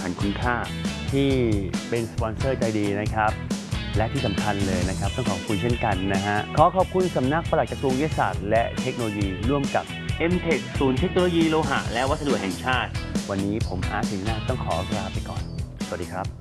นคุณค่าที่เป็นสปอนเซอร์ใจดีนะครับและที่สำคัญเลยนะครับต้องขอบคุณเช่นกันนะฮะขอขอบคุณสำนักปลัดกระทรวงวิทยาศาสตร์และเทคโนโลยีร่วมกับ MTech ศูนย์เทคโนโลยีโลหะและวัสดุแห่งชาติวันนี้ผมอาร์ต ศิรินาถต้องขอลาไปก่อนสวัสดีครับ